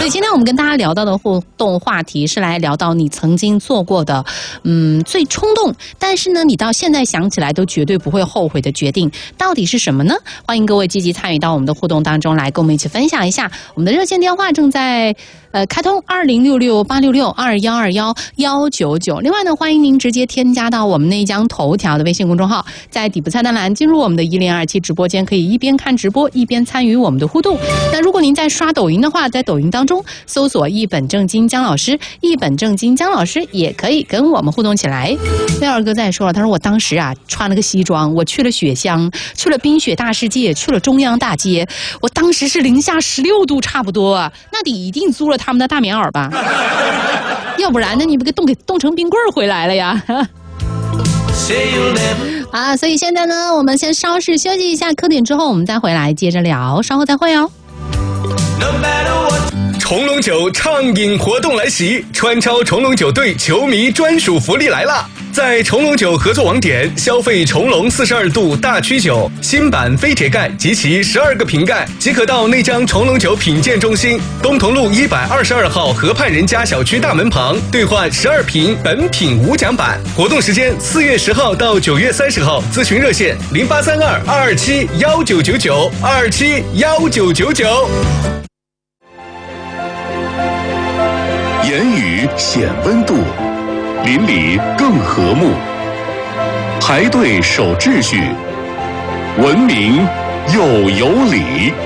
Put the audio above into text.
所以今天我们跟大家聊到的互动话题是来聊到你曾经做过的，最冲动，但是呢，你到现在想起来都绝对不会后悔的决定，到底是什么呢？欢迎各位积极参与到我们的互动当中来，跟我们一起分享一下。我们的热线电话正在开通2066-866-2121-199。另外呢，欢迎您直接添加到我们内江头条的微信公众号，在底部菜单栏进入我们的1027直播间，可以一边看直播一边参与我们的互动。那如果您在刷抖音的话，在抖音当中搜索一本正经姜老师，一本正经姜老师也可以跟我们互动起来。廖二哥再说了，他说我当时啊穿了个西装，我去了雪乡，去了冰雪大世界，去了中央大街，我当时是零下16度差不多啊，那得一定租了他们的大棉袄吧，要不然呢你不给冻成冰棍儿回来了呀。啊，所以现在呢，我们先稍事休息一下，刻点之后我们再回来接着聊，稍后再会哦。 重龙酒畅饮活动来袭，川超重龙酒队球迷专属福利来了！在重龙酒合作网点消费重龙42度大曲酒新版飞铁盖及其12个瓶盖，即可到内江重龙酒品鉴中心东同路122号河畔人家小区大门旁兑换12瓶本品无奖版。活动时间4月10号到9月30号，咨询热线0832-227-1999 言语显温度，邻里更和睦。排队守秩序，文明又有礼。